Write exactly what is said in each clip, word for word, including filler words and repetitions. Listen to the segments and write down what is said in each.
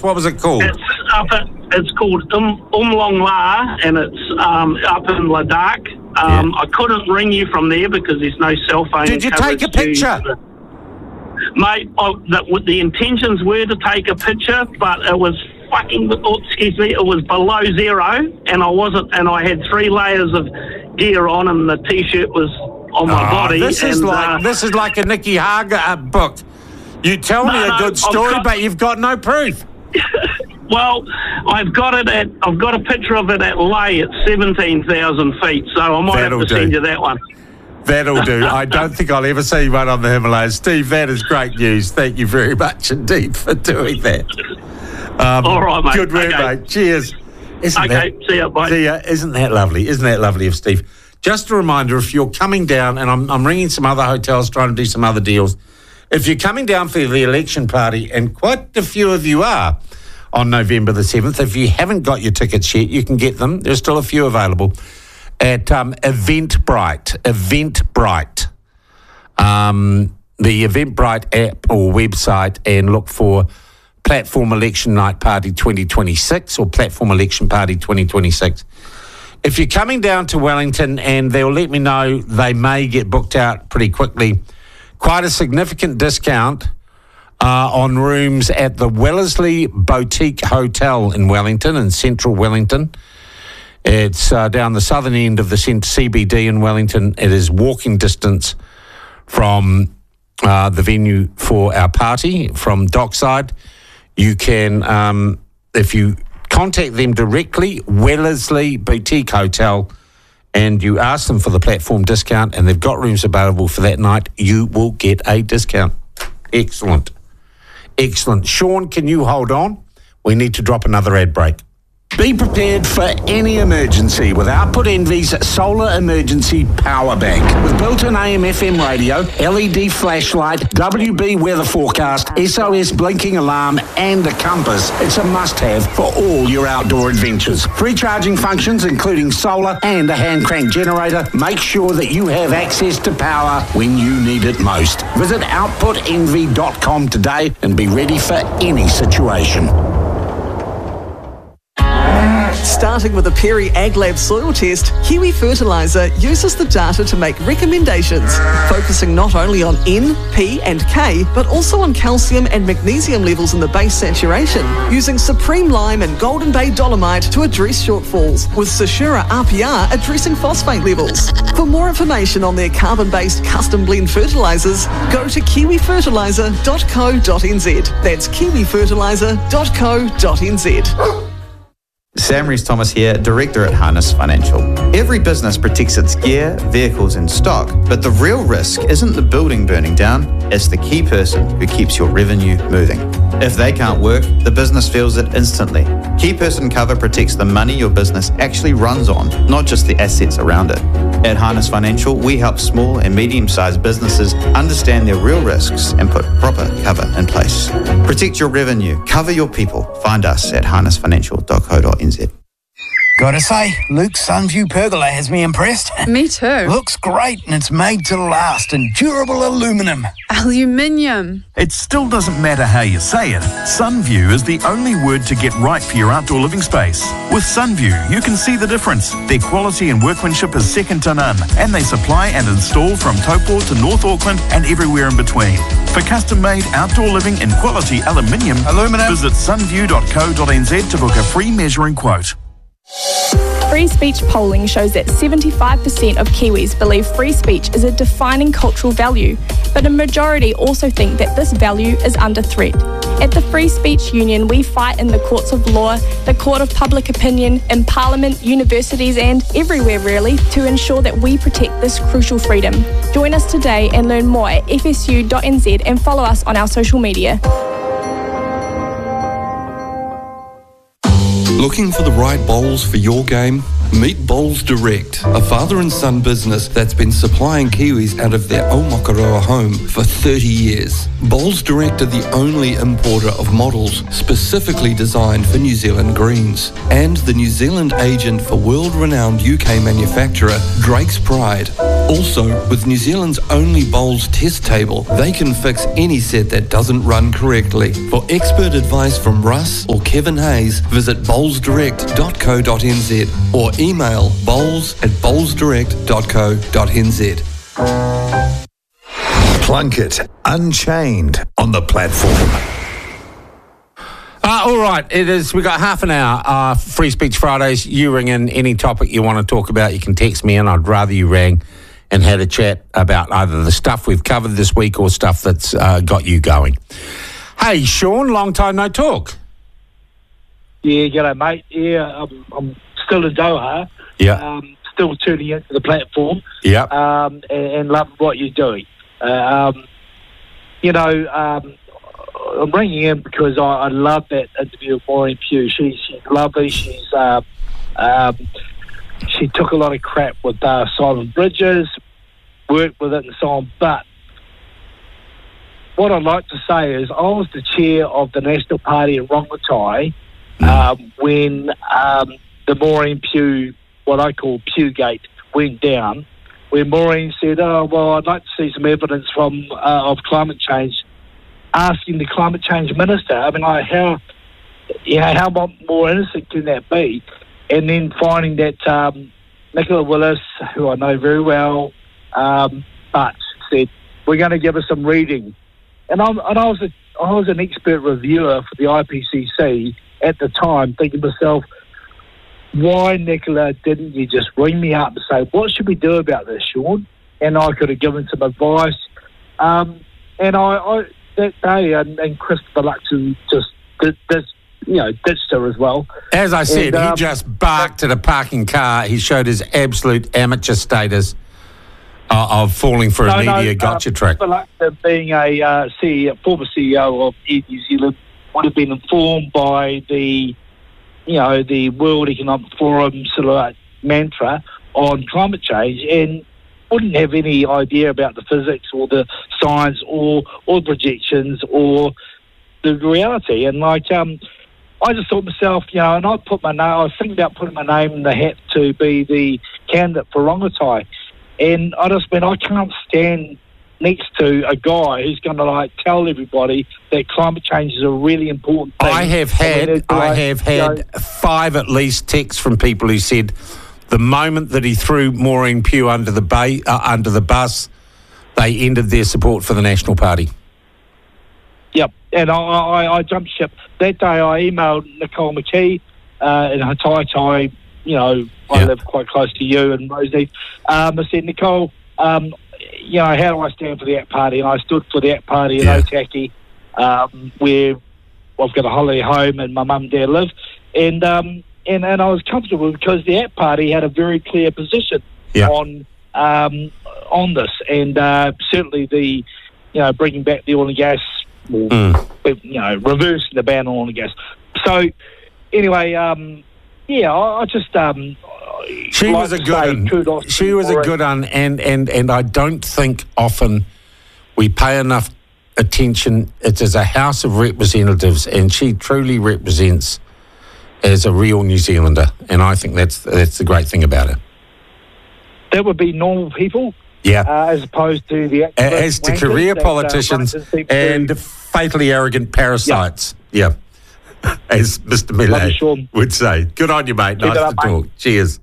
What was it called? It's up at, it's called Um Umlong La, and it's um, up in Ladakh. Um, Yeah. I couldn't ring you from there because there's no cell phone. Did you take a picture? To, mate, I, the, the intentions were to take a picture, but it was fucking, oh, excuse me, it was below zero, and I wasn't, and I had three layers of gear on, and the t-shirt was on my Oh, body. this is and, like uh, this is like a Nicky Hager uh, book. You tell me No, a no, good I've story, got- but you've got no proof. Well, I've got it at, I've got a picture of it at Lay at seventeen thousand feet, so I might That'll have to do. send you that one. That'll do. I don't think I'll ever see one on the Himalayas. Steve, that is great news. Thank you very much indeed for doing that. Um, All right, mate. Good work, Okay. mate. Cheers. Isn't Okay, that, see ya, bye. See ya. Isn't that lovely? Isn't that lovely of Steve? Just a reminder, if you're coming down, and I'm, I'm ringing some other hotels trying to do some other deals, if you're coming down for the election party, and quite a few of you are, on November the seventh, if you haven't got your tickets yet, you can get them. There's still a few available at um, Eventbrite. Eventbrite. Um, the Eventbrite app or website, and look for Platform Election Night Party twenty twenty-six or Platform Election Party twenty twenty-six. If you're coming down to Wellington, and they'll let me know, they may get booked out pretty quickly, quite a significant discount uh, on rooms at the Wellesley Boutique Hotel in Wellington, in central Wellington. It's uh, down the southern end of the C B D in Wellington. It is walking distance from uh, the venue for our party, from Dockside. You can, um, if you contact them directly, Wellesley Boutique Hotel, and you ask them for the platform discount, and they've got rooms available for that night, you will get a discount. Excellent. Excellent. Sean, can you hold on? We need to drop another ad break. Be prepared for any emergency with Output Envy's Solar Emergency Power Bank. With built-in A M F M radio, L E D flashlight, W B weather forecast, S O S blinking alarm, and a compass, it's a must-have for all your outdoor adventures. Free charging functions, including solar and a hand crank generator, make sure that you have access to power when you need it most. Visit output envy dot com today and be ready for any situation. Starting with a Perry AgLab soil test, Kiwi Fertiliser uses the data to make recommendations, focusing not only on N, P and K, but also on calcium and magnesium levels in the base saturation, using Supreme Lime and Golden Bay Dolomite to address shortfalls, with Sashura R P R addressing phosphate levels. For more information on their carbon-based custom blend fertilisers, go to kiwi fertiliser dot co dot n z. That's kiwi fertiliser dot co dot n z. Sam Rees-Thomas here, Director at Harness Financial. Every business protects its gear, vehicles and stock, but the real risk isn't the building burning down, it's the key person who keeps your revenue moving. If they can't work, the business feels it instantly. Key person cover protects the money your business actually runs on, not just the assets around it. At Harness Financial, we help small and medium-sized businesses understand their real risks and put proper cover in place. Protect your revenue, cover your people. Find us at harness financial dot co dot n z. Gotta say, Luke's Sunview pergola has me impressed. Me too. Looks great, and it's made to last in durable aluminium. Aluminium. It still doesn't matter how you say it. Sunview is the only word to get right for your outdoor living space. With Sunview, you can see the difference. Their quality and workmanship is second to none, and they supply and install from Taupo to North Auckland and everywhere in between. For custom-made outdoor living in quality aluminium, Aluminum. visit sunview dot co dot n z to book a free measuring quote. Free speech polling shows that seventy-five percent of Kiwis believe free speech is a defining cultural value, but a majority also think that this value is under threat. At the Free Speech Union, we fight in the courts of law, the court of public opinion, in Parliament, universities and everywhere really to ensure that we protect this crucial freedom. Join us today and learn more at f s u dot n z and follow us on our social media. Looking for the right bowls for your game? Meet Bowls Direct, a father and son business that's been supplying Kiwis out of their Aomakaroa home for thirty years. Bowls Direct are the only importer of models specifically designed for New Zealand greens, and the New Zealand agent for world-renowned U K manufacturer Drake's Pride. Also, with New Zealand's only bowls test table, they can fix any set that doesn't run correctly. For expert advice from Russ or Kevin Hayes, visit bowls direct dot co dot n z or email bowls at bowls direct dot co dot n z. Plunkett Unchained on the platform. Uh, all right, it is. We've got half an hour. Uh, Free Speech Fridays. You ring in any topic you want to talk about. You can text me in. I'd rather you rang and had a chat about either the stuff we've covered this week or stuff that's uh, got you going. Hey, Sean, long time no talk. Yeah, g'day, mate. Yeah, I'm, I'm still in Doha. Yeah. Um, still tuning into the platform. Yeah. Um, and, and love what you're doing. Uh, um, you know, um, I'm ringing in because I, I love that interview with Maureen Pugh. She, she's lovely. She's uh, um, she took a lot of crap with uh, Simon Bridges, worked with it and so on. But what I'd like to say is I was the chair of the National Party in Rongotai um, when um, the Maureen Pugh, what I call Pewgate, went down. When Maureen said, oh, well, I'd like to see some evidence from uh, of climate change, asking the climate change minister. I mean, like, how, you know, how more innocent can that be? And then finding that um, Nicola Willis, who I know very well, um, but said, we're going to give her some reading. And, I'm, and I was a, I was an expert reviewer for the I P C C at the time, thinking to myself, why, Nicola, didn't you just ring me up and say, what should we do about this, Sean? And I could have given some advice. Um, and I, I that day, and, and Christopher Luxon just did this, you know, ditched her as well. As I said, and, um, he just barked at a parking car. He showed his absolute amateur status uh, of falling for a no, media no, gotcha uh, trick. Christopher Luxon, being a uh, C E O, former C E O of Air New Zealand, would have been informed by the you know, the World Economic Forum sort of like mantra on climate change and wouldn't have any idea about the physics or the science or or projections or the reality. And like, um, I just thought to myself, you know, and I put my name, I was thinking about putting my name in the hat to be the candidate for Rongotai. And I just went, I can't stand next to a guy who's going to like tell everybody that climate change is a really important thing. I have had, like, I have had you know, five at least texts from people who said the moment that he threw Maureen Pugh under the ba- uh, under the bus, they ended their support for the National Party. Yep, and I, I, I jumped ship that day. I emailed Nicole McKee uh, in Hataitai. You know, I yeah. live quite close to you and Rosie. Um, I said, Nicole, um, you know, how do I stand for the A C T Party? And I stood for the A C T Party in yeah. Otaki, um, where I've got a holiday home and my mum and dad live. And, um, and and I was comfortable because the A C T Party had a very clear position yeah. on um, on this. And uh, certainly the, you know, bringing back the oil and gas, or, mm. you know, reversing the ban on oil and gas. So, anyway, um, yeah, I, I just... Um, She like was a good one. She was a good one, and, and, and I don't think often we pay enough attention. It's as a House of Representatives, and she truly represents as a real New Zealander, and I think that's that's the great thing about it. That would be normal people, yeah, uh, as opposed to the as to career that, politicians uh, and to... fatally arrogant parasites. Yeah, yeah. As Mister Millet would say. Good on you, mate. Keep nice up, to talk. Mate. Cheers.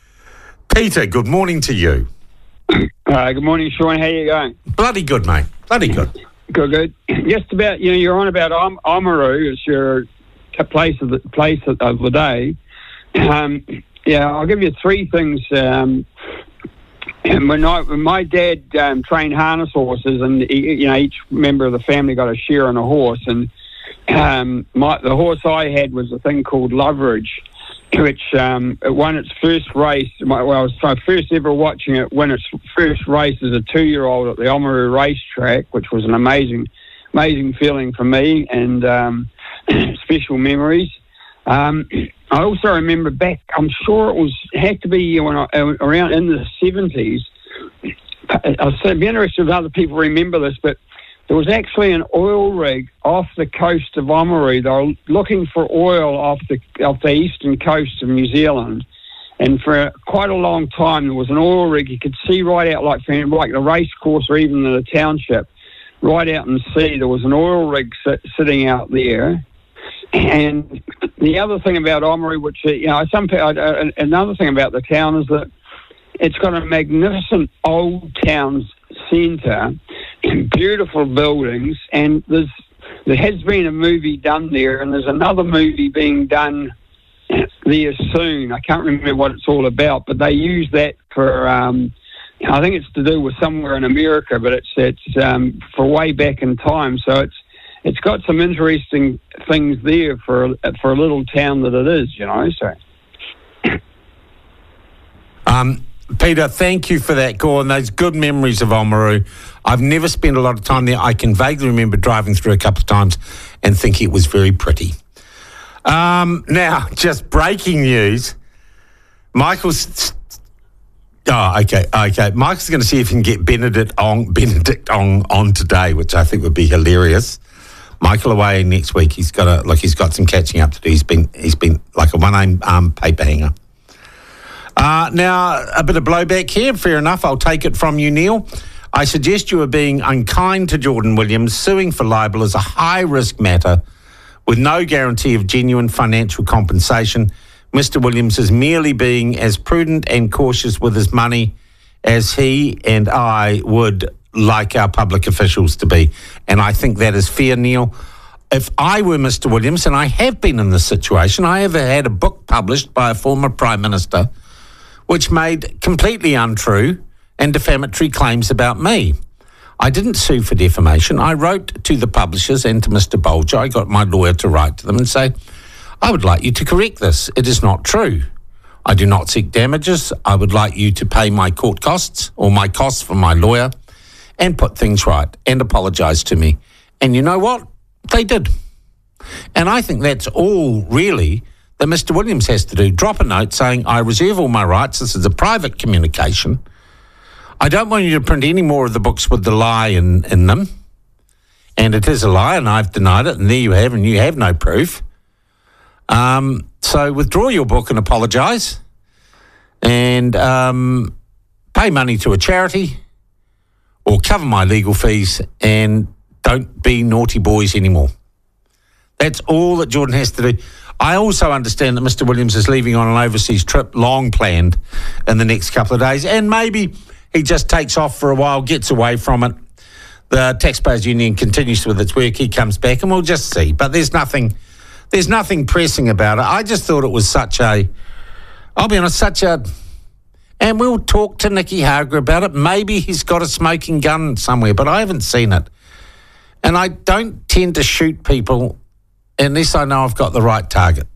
Peter, good morning to you. Uh, good morning, Sean. How you going? Bloody good, mate. Bloody good. Good, good. Just about, you know, you're on about Om- Oamaru as your place of the place of, of the day. Um, yeah, I'll give you three things. Um, and when, I, when my dad um, trained harness horses, and he, you know, each member of the family got a share on a horse, and um, my, the horse I had was a thing called Loveridge, which um, it won its first race. Well, I was so first ever watching it win its first race as a two-year-old at the Oamaru racetrack, which was an amazing, amazing feeling for me and um, special memories. Um, I also remember back, I'm sure it was had to be when I, around in the seventies. I'd be interested if other people remember this, but there was actually an oil rig off the coast of Oamaru. They were looking for oil off the off the eastern coast of New Zealand. And for quite a long time, there was an oil rig. You could see right out, like, like the race course or even the township, right out in the sea, there was an oil rig sit, sitting out there. And the other thing about Oamaru, which, you know, some uh, another thing about the town is that it's got a magnificent old town centre, beautiful buildings, and there's there has been a movie done there, and there's another movie being done there soon. I can't remember what it's all about, but they use that for, um, I think it's to do with somewhere in America, but it's it's um, for way back in time. So it's it's got some interesting things there for for a little town that it is, you know. So, um, Peter, thank you for that call and those good memories of Oamaru. I've never spent a lot of time there. I can vaguely remember driving through a couple of times and thinking it was very pretty. Um, now, just breaking news. Michael's... Oh, okay, okay. Michael's going to see if he can get Benedict on, Benedict on, on today, which I think would be hilarious. Michael away next week. He's got a like. He's got some catching up to do. He's been he's been like a one-arm um, paper hanger. Uh, now, a bit of blowback here. Fair enough. I'll take it from you, Neil. I suggest you are being unkind to Jordan Williams. Suing for libel is a high-risk matter with no guarantee of genuine financial compensation. Mister Williams is merely being as prudent and cautious with his money as he and I would like our public officials to be. And I think that is fair, Neil. If I were Mister Williams, and I have been in this situation, I have had a book published by a former Prime Minister which made completely untrue and defamatory claims about me. I didn't sue for defamation. I wrote to the publishers and to Mister Bolger. I got my lawyer to write to them and say, I would like you to correct this. It is not true. I do not seek damages. I would like you to pay my court costs or my costs for my lawyer and put things right and apologise to me. And you know what? They did. And I think that's all really that Mister Williams has to do. Drop a note saying, I reserve all my rights. This is a private communication. I don't want you to print any more of the books with the lie in, in them. And it is a lie, and I've denied it, and there you have, and you have no proof. Um, so withdraw your book and apologise, and um, pay money to a charity, or cover my legal fees, and don't be naughty boys anymore. That's all that Jordan has to do. I also understand that Mister Williams is leaving on an overseas trip, long planned, in the next couple of days, and maybe he just takes off for a while, gets away from it. The Taxpayers Union continues with its work. He comes back, and we'll just see. But there's nothing, there's nothing pressing about it. I just thought it was such a, I'll be honest, such a, and we'll talk to Nicky Hager about it. Maybe he's got a smoking gun somewhere, but I haven't seen it. And I don't tend to shoot people unless I know I've got the right target.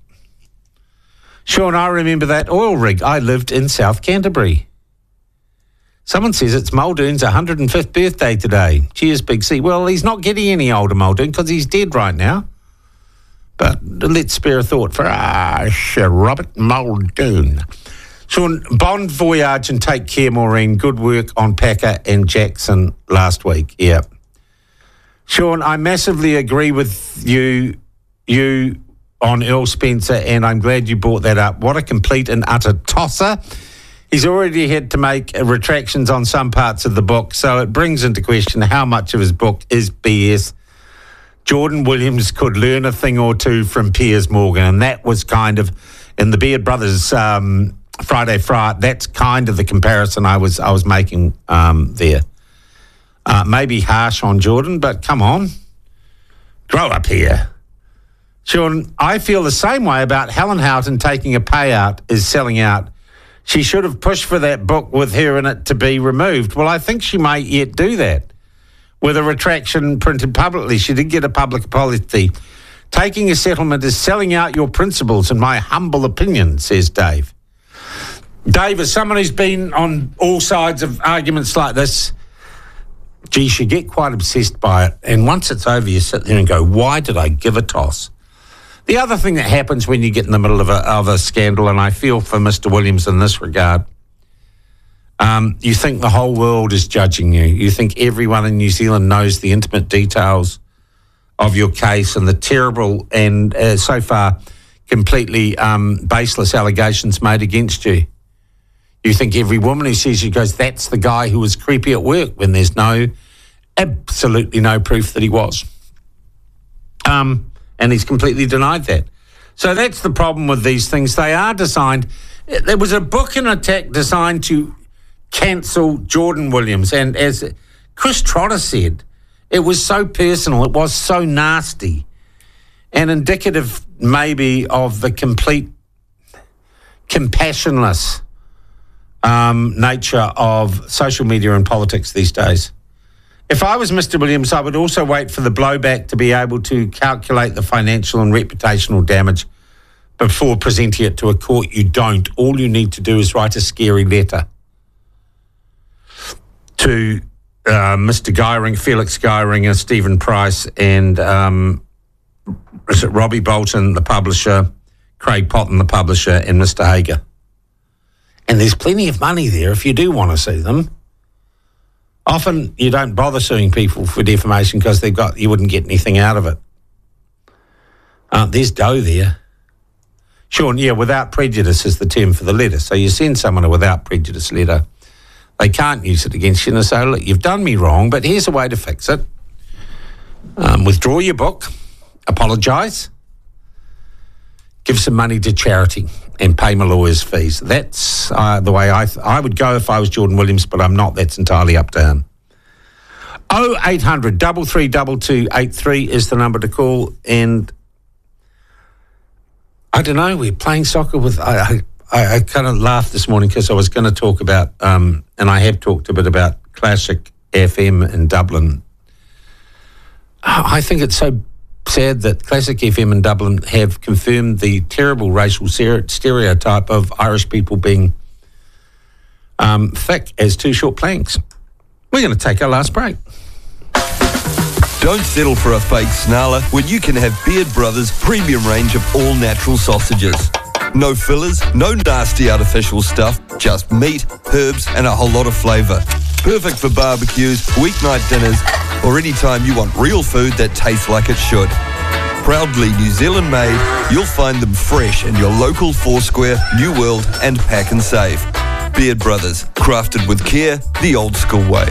Sean, I remember that oil rig. I lived in South Canterbury. Someone says it's Muldoon's one hundred fifth birthday today. Cheers, Big C. Well, he's not getting any older, Muldoon, because he's dead right now. But let's spare a thought for ah, Sir Robert Muldoon. Sean, bon voyage and take care, Maureen. Good work on Packer and Jackson last week. Yeah. Sean, I massively agree with you, you on Earl Spencer, and I'm glad you brought that up. What a complete and utter tosser. He's already had to make retractions on some parts of the book, so it brings into question how much of his book is B S. Jordan Williams could learn a thing or two from Piers Morgan, and that was kind of, in the Beard Brothers um, Friday Fright, that's kind of the comparison I was I was making um, there. Uh, maybe harsh on Jordan, but come on. Grow up here. Sean, I feel the same way about Helen Houghton taking a payout is selling out. She should have pushed for that book with her in it to be removed. Well, I think she might yet do that with a retraction printed publicly. She did get a public apology. Taking a settlement is selling out your principles, in my humble opinion, says Dave. Dave, as someone who's been on all sides of arguments like this, geez, you get quite obsessed by it. And once it's over, you sit there and go, why did I give a toss? The other thing that happens when you get in the middle of a, of a scandal, and I feel for Mister Williams in this regard, um, you think the whole world is judging you. You think everyone in New Zealand knows the intimate details of your case and the terrible and uh, so far completely um, baseless allegations made against you. You think every woman who sees you goes, that's the guy who was creepy at work, when there's no, absolutely no proof that he was. Um, and he's completely denied that. So that's the problem with these things. They are designed, there was a book in attack designed to cancel Jordan Williams. And as Chris Trotter said, it was so personal, it was so nasty and indicative maybe of the complete compassionless um, nature of social media and politics these days. If I was Mister Williams, I would also wait for the blowback to be able to calculate the financial and reputational damage before presenting it to a court. You don't. All you need to do is write a scary letter to uh, Mister Geyring, Felix Geyringer, Stephen Price, and um, is it Robbie Bolton, the publisher, Craig Potton, the publisher, and Mister Hager. And there's plenty of money there if you do want to sue them. Often you don't bother suing people for defamation because they've got you wouldn't get anything out of it. Uh, there's dough there. Sean, yeah, without prejudice is the term for the letter. So you send someone a without prejudice letter. They can't use it against you and say, look, you've done me wrong, but here's a way to fix it. Um, withdraw your book, apologise, give some money to charity and pay my lawyer's fees. That's uh, the way I th- I would go if I was Jordan Williams, but I'm not. That's entirely up to him. oh eight hundred, three three two two eight three is the number to call. And I don't know, we're playing soccer with... I, I, I kind of laughed this morning because I was going to talk about, um, and I have talked a bit about Classic F M in Dublin. I think it's so sad that Classic F M in Dublin have confirmed the terrible racial stereotype of Irish people being um, thick as two short planks. We're going to take our last break. Don't settle for a fake snarler when you can have Beard Brothers' premium range of all-natural sausages. No fillers, no nasty artificial stuff, just meat, herbs and a whole lot of flavour. Perfect for barbecues, weeknight dinners, or any time you want real food that tastes like it should. Proudly New Zealand made, you'll find them fresh in your local Foursquare, New World and Pack and Save. Beard Brothers, crafted with care, the old school way.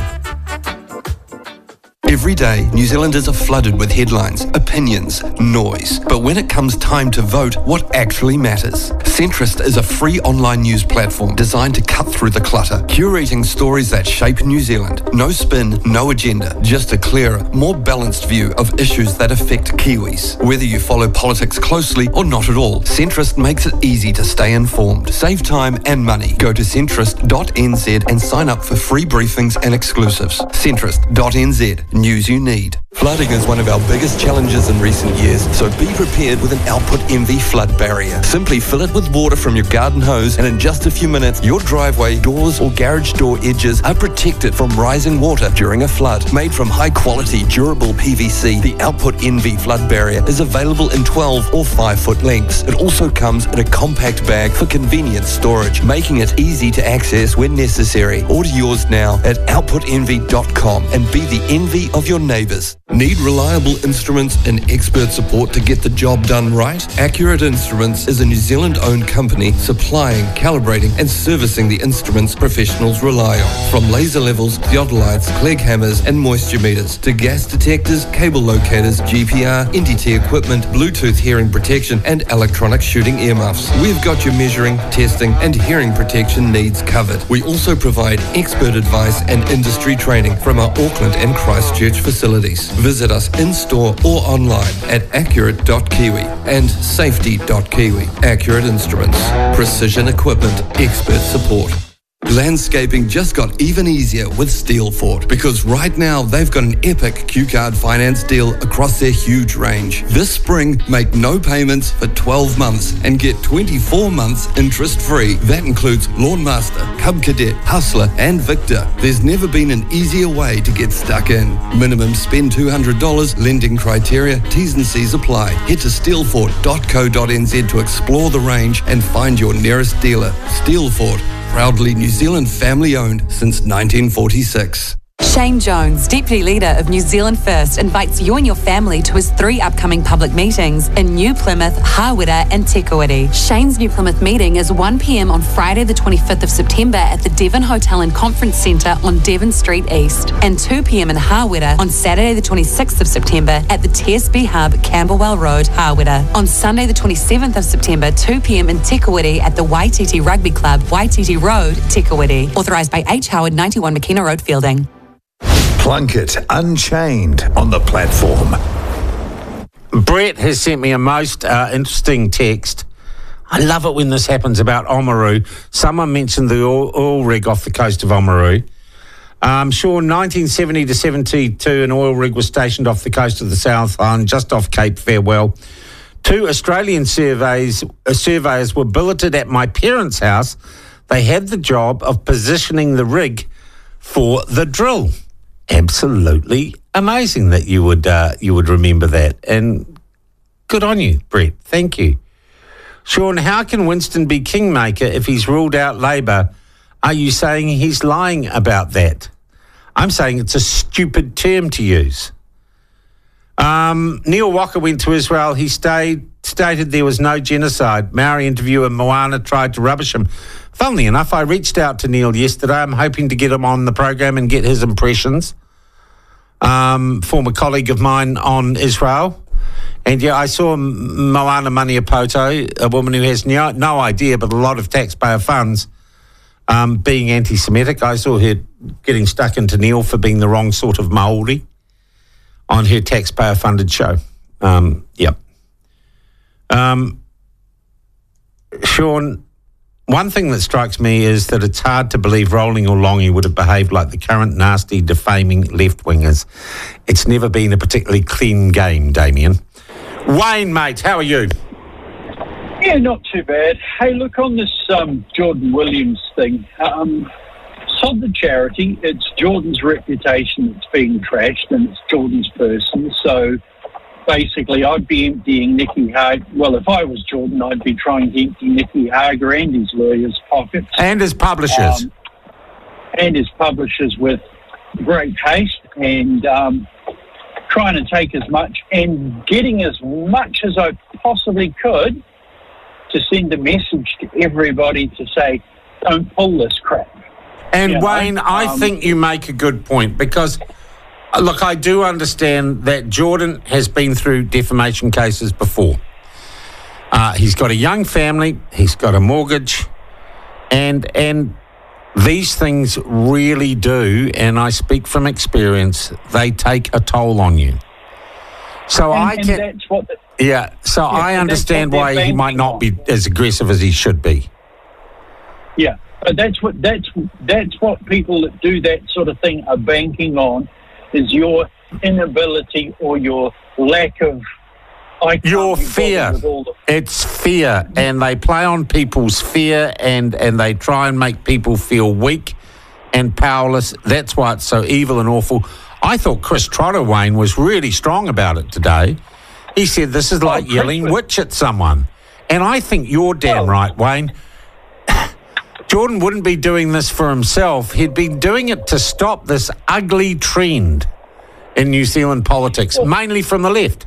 Every day, New Zealanders are flooded with headlines, opinions, noise. But when it comes time to vote, what actually matters? Centrist is a free online news platform designed to cut through the clutter, curating stories that shape New Zealand. No spin, no agenda, just a clearer, more balanced view of issues that affect Kiwis. Whether you follow politics closely or not at all, Centrist makes it easy to stay informed. Save time and money. Go to centrist dot n z and sign up for free briefings and exclusives. centrist dot n z. News you need. Flooding is one of our biggest challenges in recent years, so be prepared with an Output Envy flood barrier. Simply fill it with water from your garden hose and in just a few minutes, your driveway, doors or garage door edges are protected from rising water during a flood. Made from high quality, durable P V C, the Output Envy flood barrier is available in twelve or five foot lengths. It also comes in a compact bag for convenient storage, making it easy to access when necessary. Order yours now at output envy dot com and be the envy of your neighbours. Need reliable instruments and expert support to get the job done right? Accurate Instruments is a New Zealand-owned company supplying, calibrating and servicing the instruments professionals rely on. From laser levels, theodolites, Clegg hammers and moisture meters to gas detectors, cable locators, G P R, N D T equipment, Bluetooth hearing protection and electronic shooting earmuffs. We've got your measuring, testing and hearing protection needs covered. We also provide expert advice and industry training from our Auckland and Christchurch facilities. Visit us in-store or online at accurate dot kiwi and safety dot kiwi. Accurate Instruments. Precision equipment. Expert support. Landscaping just got even easier with Steelfort because right now they've got an epic Q-Card finance deal across their huge range. This spring, make no payments for twelve months and get twenty-four months interest-free. That includes Lawnmaster, Cub Cadet, Hustler and Victor. There's never been an easier way to get stuck in. Minimum spend two hundred dollars, lending criteria, T's and C's apply. Head to steelfort dot co dot n z to explore the range and find your nearest dealer. Steelfort, proudly New Zealand family-owned since nineteen forty-six. Shane Jones, Deputy Leader of New Zealand First, invites you and your family to his three upcoming public meetings in New Plymouth, Hawera and Tekawiti. Shane's New Plymouth meeting is one p m on Friday the twenty-fifth of September at the Devon Hotel and Conference Centre on Devon Street East, and two p m in Hawera on Saturday the twenty-sixth of September at the T S B Hub, Camberwell Road, Hawera. On Sunday the twenty-seventh of September, two p m in Tekawiti at the Waititi Rugby Club, Waititi Road, Tekawiti. Authorised by H. Howard, ninety-one McKenna Road, Fielding. Plunkett Unchained on the platform. Brett has sent me a most uh, interesting text. I love it when this happens about Oamaru. Someone mentioned the oil, oil rig off the coast of Oamaru. Um, sure, nineteen seventy to seventy-two, an oil rig was stationed off the coast of the South Island, just off Cape Farewell. Two Australian surveys, uh, surveyors were billeted at my parents' house. They had the job of positioning the rig for the drill. Absolutely amazing that you would uh, you would remember that, and good on you, Brett. Thank you. Sean, how can Winston be kingmaker if he's ruled out Labor? Are you saying he's lying about that? I'm saying it's a stupid term to use. Um, Neil Walker went to Israel. He stayed, stated there was no genocide. Maori interviewer Moana tried to rubbish him. Funnily enough, I reached out to Neil yesterday. I'm hoping to get him on the program and get his impressions. Um, former colleague of mine on Israel. And yeah, I saw Moana Maniapoto, a woman who has no, no idea but a lot of taxpayer funds, um, being anti-Semitic. I saw her getting stuck into Neil for being the wrong sort of Maori on her taxpayer-funded show. Um, yep. Um, Sean, one thing that strikes me is that it's hard to believe Rowling or Longy would have behaved like the current nasty, defaming left-wingers. It's never been a particularly clean game, Damien. Wayne, mate, how are you? Yeah, not too bad. Hey, look, on this um, Jordan Williams thing, um, sod the charity. It's Jordan's reputation that's being trashed, and it's Jordan's person. So basically, I'd be emptying Nicky Hager. Well, if I was Jordan, I'd be trying to empty Nicky Hager and his lawyers' pockets. And his publishers. Um, and his publishers with great haste, and um, trying to take as much and getting as much as I possibly could to send a message to everybody to say, don't pull this crap. And you know, Wayne, I um, think you make a good point because, look, I do understand that Jordan has been through defamation cases before. Uh, he's got a young family, he's got a mortgage, and and these things really do, and I speak from experience, they take a toll on you. So and, I and can, that's what the, yeah. So yeah, I understand why he might not be as aggressive as he should be. Yeah, but that's what that's that's what people that do that sort of thing are banking on, is your inability or your lack of. I can't your be fear. bothered with all the- It's fear, and they play on people's fear, and and they try and make people feel weak and powerless. That's why it's so evil and awful. I thought Chris Trotter, Wayne, was really strong about it today. He said this is like Oh, yelling Chris- witch at someone. And I think you're damn Well- right, Wayne. Jordan wouldn't be doing this for himself. He'd be doing it to stop this ugly trend in New Zealand politics, mainly from the left.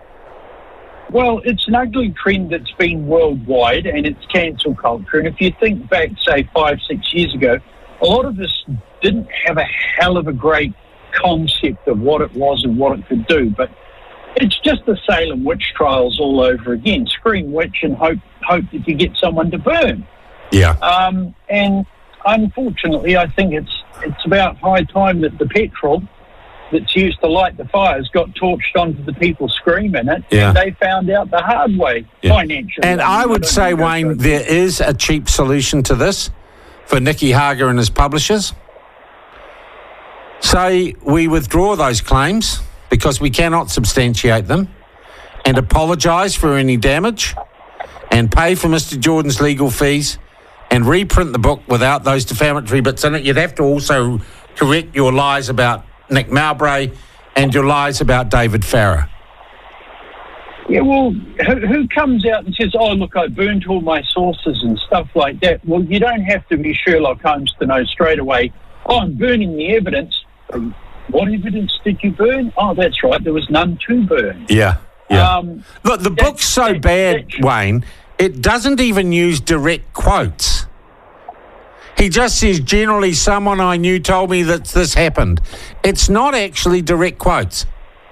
Well, it's an ugly trend that's been worldwide, and it's cancel culture. And if you think back, say, five, six years ago, a lot of us didn't have a hell of a great concept of what it was and what it could do. But it's just the Salem witch trials all over again. Scream witch and hope hope that you get someone to burn. Yeah. Um, and unfortunately, I think it's it's about high time that the petrol that's used to light the fires got torched onto the people screaming it, Yeah. and they found out the hard way Yeah. financially. And I would don't say, think that's Wayne, right. there is a cheap solution to this. for Nicky Hager and his publishers. Say we withdraw those claims because we cannot substantiate them, and apologise for any damage and pay for Mister Jordan's legal fees and reprint the book without those defamatory bits in it. You'd have to also correct your lies about Nick Mowbray and your lies about David Farrar. Yeah, well, who, who comes out and says, oh, look, I burnt all my sources and stuff like that? Well, you don't have to be Sherlock Holmes to know straight away, oh, I'm burning the evidence. Um, what evidence did you burn? Oh, that's right, there was none to burn. Yeah, yeah. Um, Look, the book's so that, bad, that, Wayne, it doesn't even use direct quotes. He just says, generally, someone I knew told me that this happened. It's not actually direct quotes.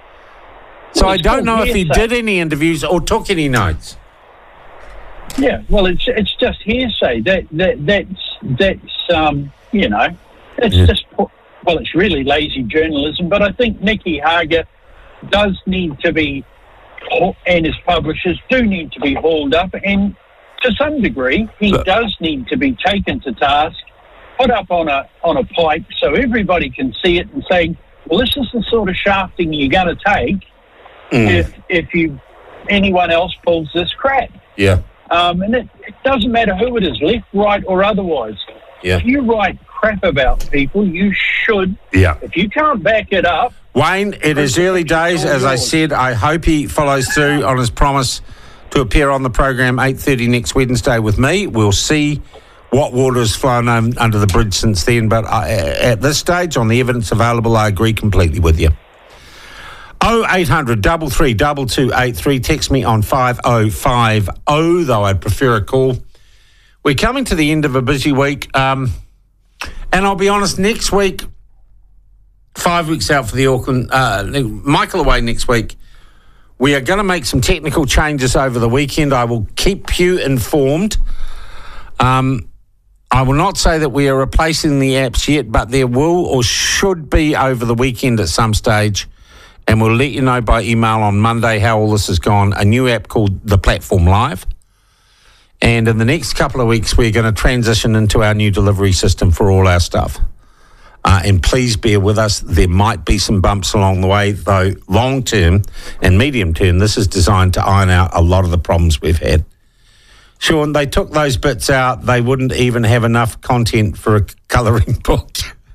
So well, I don't know if he hearsay. did any interviews or took any notes. Yeah, well, it's it's just hearsay. That that that's that's um, you know, it's Yeah. just well, it's really lazy journalism. But I think Nicky Hager does need to be, and his publishers do need to be hauled up, and to some degree, he But- does need to be taken to task, put up on a on a pike so everybody can see it and say, well, this is the sort of shafting you're going to take Mm. if if you anyone else pulls this crap. Yeah. Um, and it, it doesn't matter who it is, left, right, or otherwise. Yeah. If you write crap about people, you should. Yeah. If you can't back it up, Wayne, it is early days. As I said, I hope he follows through on his promise to appear on the program eight thirty next Wednesday with me. We'll see what water has flown um, under the bridge since then. But I, at this stage, on the evidence available, I agree completely with you. oh eight hundred, three three two two eight three. Text me on five oh five oh, though I'd prefer a call. We're coming to the end of a busy week. Um, and I'll be honest, next week, five weeks out for the Auckland, uh, Michael away next week. We are going to make some technical changes over the weekend. I will keep you informed. Um, I will not say that we are replacing the apps yet, but there will or should be over the weekend at some stage. And we'll let you know by email on Monday how all this has gone. A new app called The Platform Live. And in the next couple of weeks, we're going to transition into our new delivery system for all our stuff. Uh, and please bear with us. There might be some bumps along the way, though long term and medium term, this is designed to iron out a lot of the problems we've had. Sean, they took those bits out. They wouldn't even have enough content for a colouring book.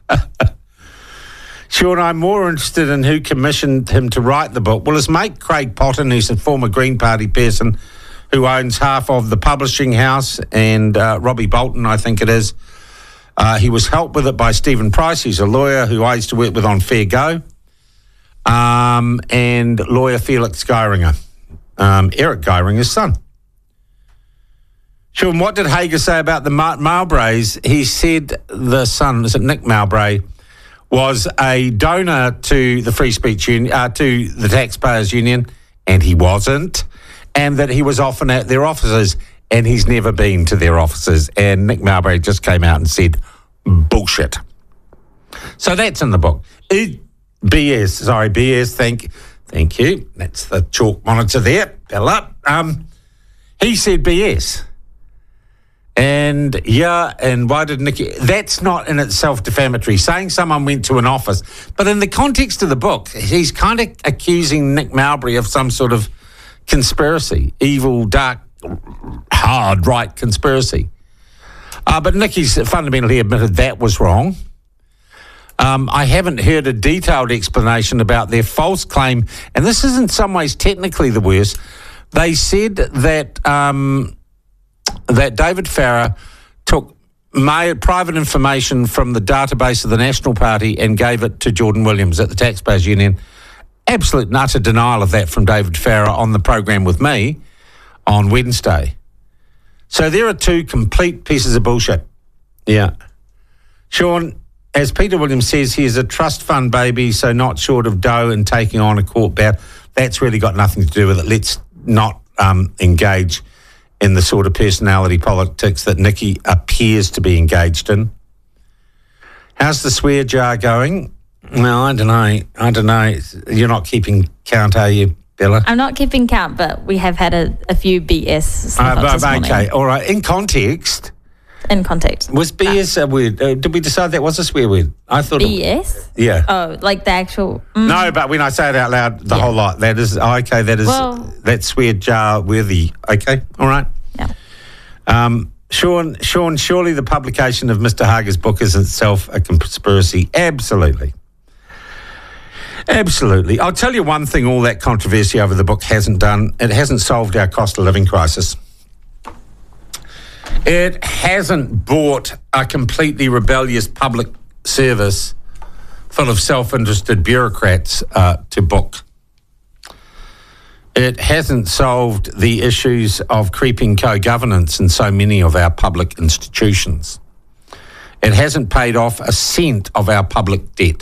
Sean, I'm more interested in who commissioned him to write the book. Well, his mate Craig Potton, who's a former Green Party person who owns half of the publishing house, and uh, Robbie Bolton, I think it is. Uh, he was helped with it by Stephen Price, who's a lawyer who I used to work with on Fair Go, um, and lawyer Felix Geiringer, um, Eric Geiringer's son. Sean, what did Hager say about the Martin Mowbrays? He said the son, is it Nick Mowbray, was a donor to the Free Speech Union, uh, to the Taxpayers Union, and he wasn't, and that he was often at their offices, and he's never been to their offices. And Nick Mowbray just came out and said, bullshit. So that's in the book. It, B S, sorry, B S, thank, thank you. That's the chalk monitor there. Bella. Um, he said B S. And yeah, and why did Nicky... That's not in itself defamatory, saying someone went to an office. But in the context of the book, he's kind of accusing Nick Mowbray of some sort of conspiracy, evil, dark, hard right conspiracy. Uh, but Nicky's fundamentally admitted that was wrong. Um, I haven't heard a detailed explanation about their false claim, and this is in some ways technically the worst. They said that... Um, that David Farrar took my private information from the database of the National Party and gave it to Jordan Williams at the Taxpayers Union. Absolute and utter denial of that from David Farrar on the program with me on Wednesday. So there are two complete pieces of bullshit. Yeah. Sean, as Peter Williams says, he is a trust fund baby, so not short of dough and taking on a court bout. That's really got nothing to do with it. Let's not um, engage in the sort of personality politics that Nicky appears to be engaged in. How's the swear jar going? Well, I don't know. I don't know. You're not keeping count, are you, Bella? I'm not keeping count, but we have had a, a few B S slip Uh, ups this okay, morning. all right. In context, in contact. Was B S a word? Uh, did we decide that was a swear word? I thought B S? It, yeah. Oh, like the actual... Mm. No, but when I say it out loud, the yeah. whole lot, that is, oh, okay, that is, well, that's swear jar worthy. Okay, all right. Yeah. Um, Sean, Sean, surely the publication of Mister Hager's book is itself a conspiracy. Absolutely. Absolutely. I'll tell you one thing all that controversy over the book hasn't done. It hasn't solved our cost of living crisis. It hasn't brought a completely rebellious public service full of self-interested bureaucrats uh, to book. It hasn't solved the issues of creeping co-governance in so many of our public institutions. It hasn't paid off a cent of our public debt.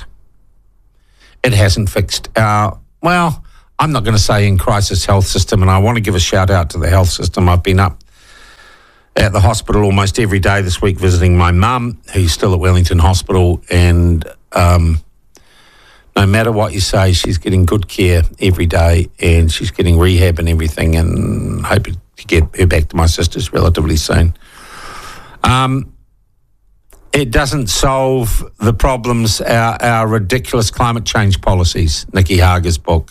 It hasn't fixed our, well, I'm not going to say in crisis health system, and I want to give a shout out to the health system. I've been up at the hospital almost every day this week visiting my mum, who's still at Wellington Hospital, and um, no matter what you say, she's getting good care every day, and she's getting rehab and everything, and hoping to get her back to my sister's relatively soon. Um, it doesn't solve the problems, our, our ridiculous climate change policies, Nikki Hager's book.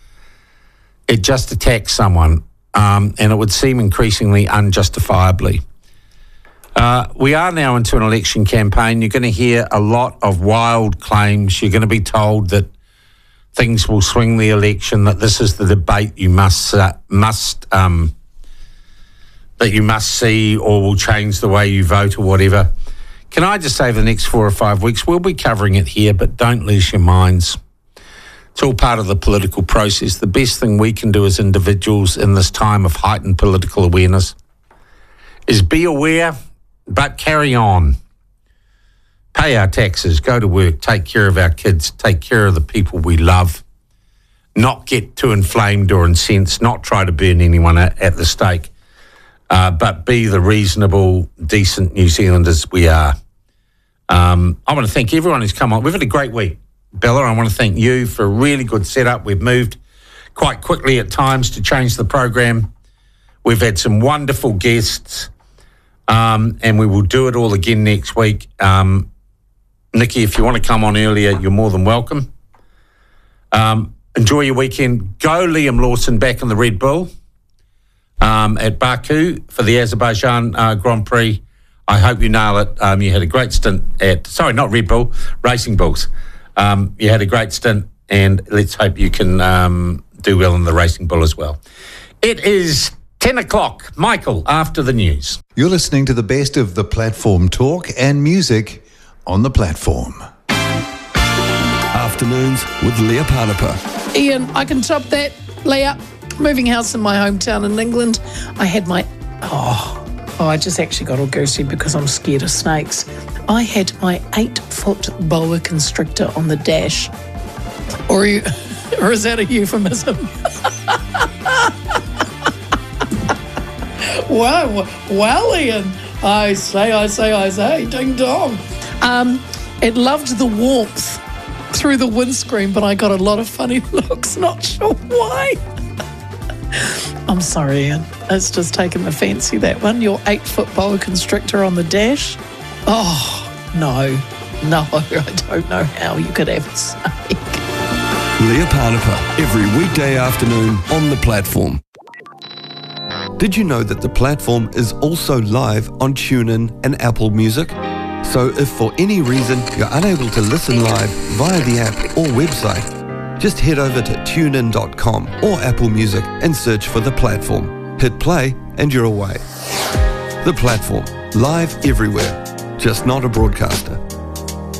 It just attacks someone, um, and it would seem increasingly unjustifiably. Uh, we are now into an election campaign. You're going to hear a lot of wild claims. You're going to be told that things will swing the election, that this is the debate you must uh, must um, that you must see, or will change the way you vote or whatever. Can I just say, for the next four or five weeks, we'll be covering it here, but don't lose your minds. It's all part of the political process. The best thing we can do as individuals in this time of heightened political awareness is be aware, but carry on. Pay our taxes, go to work, take care of our kids, take care of the people we love, not get too inflamed or incensed, not try to burn anyone at, at the stake, uh, but be the reasonable, decent New Zealanders we are. Um, I want to thank everyone who's come on. We've had a great week. Bella, I want to thank you for a really good setup. We've moved quite quickly at times to change the program. We've had some wonderful guests, um, and we will do it all again next week. Um, Nikki, if you want to come on earlier, you're more than welcome. Um, enjoy your weekend. Go Liam Lawson back in the Red Bull um, at Baku for the Azerbaijan uh, Grand Prix. I hope you nail it. Um, you had a great stint at, sorry, not Red Bull, Racing Bulls. Um, you had a great stint, and let's hope you can um, do well in the Racing Bull as well. It is ten o'clock. Michael, after the news. You're listening to the best of the platform talk and music on the platform. Afternoons with Leah Panapa. Ian, I can top that. Leah, moving house in my hometown in England. I had my... Oh... Oh, I just actually got all goosey because I'm scared of snakes. I had my eight-foot boa constrictor on the dash. Or, you, or is that a euphemism? Wow, well, Ian. I say, I say, I say, ding dong. Um, it loved the warmth through the windscreen, but I got a lot of funny looks, not sure why. I'm sorry, Ian. It's just taken the fancy, that one. Your eight-foot boa constrictor on the dash. Oh, no. No, I don't know how you could have a snake. Leah Panapa, every weekday afternoon on the platform. Did you know that the platform is also live on TuneIn and Apple Music? So if for any reason you're unable to listen live via the app or website, just head over to tune in dot com or Apple Music and search for The Platform. Hit play and you're away. The Platform, live everywhere, just not a broadcaster.